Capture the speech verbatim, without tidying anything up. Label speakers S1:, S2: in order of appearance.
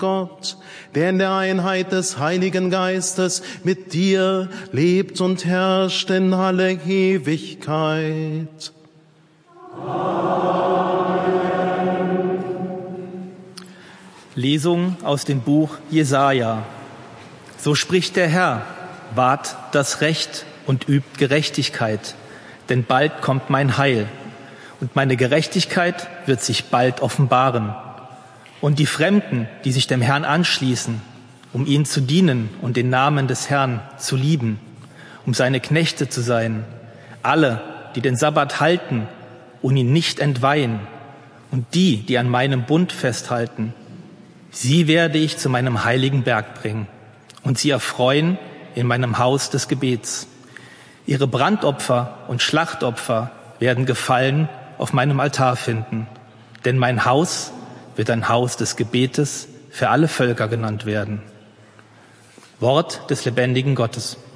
S1: Gott, der in der Einheit des Heiligen Geistes mit dir lebt und herrscht in alle Ewigkeit.
S2: Amen.
S3: Lesung aus dem Buch Jesaja. So spricht der Herr: Wahrt das Recht und übt Gerechtigkeit, denn bald kommt mein Heil, und meine Gerechtigkeit wird sich bald offenbaren. Und die Fremden, die sich dem Herrn anschließen, um ihn zu dienen und den Namen des Herrn zu lieben, um seine Knechte zu sein, alle, die den Sabbat halten und ihn nicht entweihen, und die, die an meinem Bund festhalten, sie werde ich zu meinem heiligen Berg bringen und sie erfreuen in meinem Haus des Gebets. Ihre Brandopfer und Schlachtopfer werden Gefallen auf meinem Altar finden, denn mein Haus wird ein Haus des Gebetes für alle Völker genannt werden. Wort des lebendigen Gottes.